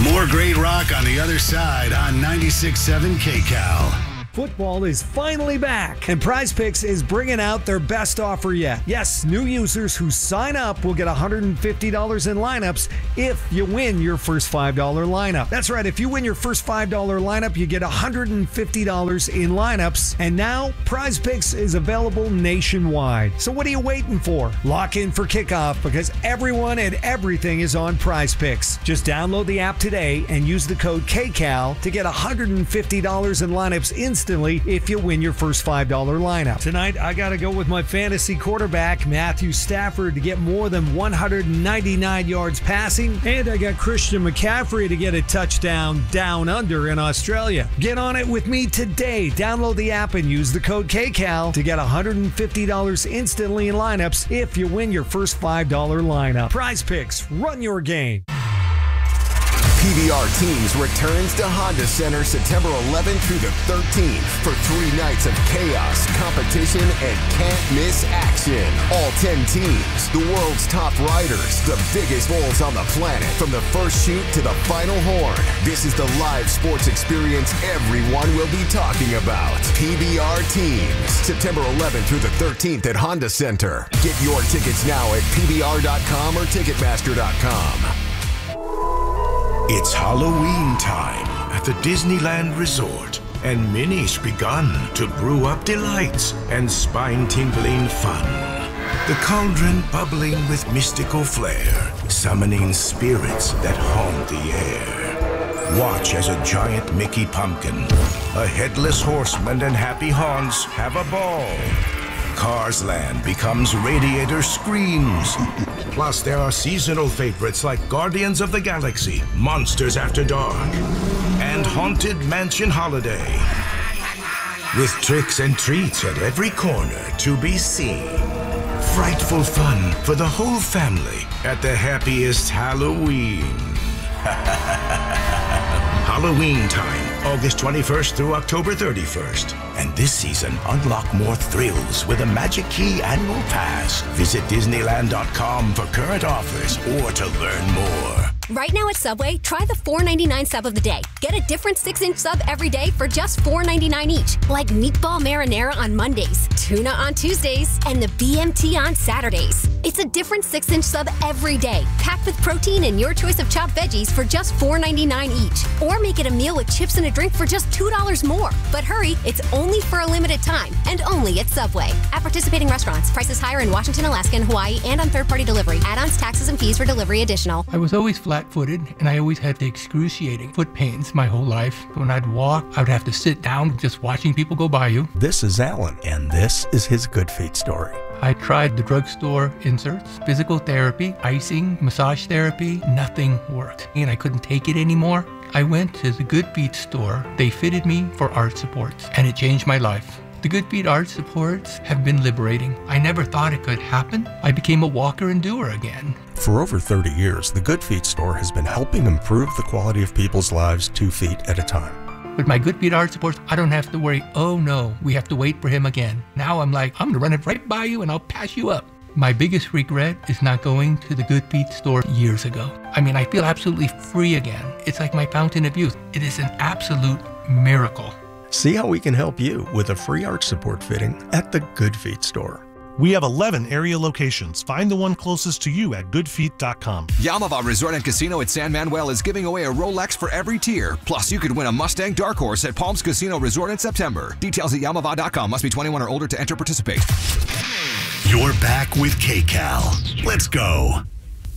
More great rock on the other side on 96.7 KCAL. Football is finally back, and PrizePicks is bringing out their best offer yet. Yes, new users who sign up will get $150 in lineups if you win your first $5 lineup. That's right, if you win your first $5 lineup, you get $150 in lineups. And now, PrizePicks is available nationwide. So what are you waiting for? Lock in for kickoff because everyone and everything is on PrizePicks. Just download the app today and use the code KCAL to get $150 in lineups instantly if you win your first $5 lineup. Tonight, I got to go with my fantasy quarterback, Matthew Stafford, to get more than 199 yards passing, and I got Christian McCaffrey to get a touchdown down under in Australia. Get on it with me today. Download the app and use the code KCAL to get $150 instantly in lineups if you win your first $5 lineup. PrizePicks, run your game. PBR Teams returns to Honda Center September 11th through the 13th for 3 nights of chaos, competition, and can't-miss action. All 10 teams, the world's top riders, the biggest bulls on the planet, from the first shoot to the final horn. This is the live sports experience everyone will be talking about. PBR Teams, September 11th through the 13th at Honda Center. Get your tickets now at PBR.com or Ticketmaster.com. It's Halloween time at the Disneyland Resort, and Minnie's begun to brew up delights and spine-tingling fun. The cauldron bubbling with mystical flair, summoning spirits that haunt the air. Watch as a giant Mickey pumpkin, a headless horseman, and happy haunts have a ball. Cars Land becomes Radiator Screams. Plus, there are seasonal favorites like Guardians of the Galaxy, Monsters After Dark, and Haunted Mansion Holiday. With tricks and treats at every corner to be seen. Frightful fun for the whole family at the happiest Halloween. Halloween time, August 21st through October 31st. And this season, unlock more thrills with a Magic Key annual pass. Visit Disneyland.com for current offers or to learn more. Right now at Subway, try the $4.99 sub of the day. Get a different 6-inch sub every day for just $4.99 each. Like meatball marinara on Mondays, tuna on Tuesdays, and the BMT on Saturdays. It's a different 6-inch sub every day, packed with protein and your choice of chopped veggies for just $4.99 each. Or make it a meal with chips and a drink for just $2 more. But hurry, it's only for a limited time, and only at Subway. At participating restaurants, prices higher in Washington, Alaska, and Hawaii, and on third-party delivery. Add-ons, taxes, and fees for delivery additional. I was always flat-footed, and I always had the excruciating foot pains my whole life. When I'd walk, I would have to sit down just watching people go by you. This is Alan, and this is his Good Feet story. I tried the drugstore inserts, physical therapy, icing, massage therapy. Nothing worked, and I couldn't take it anymore. I went to the Good Feet store. They fitted me for arch supports, and it changed my life. The Good Feet arch supports have been liberating. I never thought it could happen. I became a walker and doer again. For over 30 years, the Good Feet store has been helping improve the quality of people's lives 2 feet at a time. With my Good Feet arch supports, I don't have to worry, oh no, we have to wait for him again. Now I'm like, I'm gonna run it right by you and I'll pass you up. My biggest regret is not going to the Good Feet store years ago. I mean, I feel absolutely free again. It's like my fountain of youth. It is an absolute miracle. See how we can help you with a free arch support fitting at the Good Feet store. We have 11 area locations. Find the one closest to you at goodfeet.com. Yamava Resort and Casino at San Manuel is giving away a Rolex for every tier. Plus, you could win a Mustang Dark Horse at Palms Casino Resort in September. Details at yamava.com. Must be 21 or older to enter participate. You're back with KCAL. Let's go.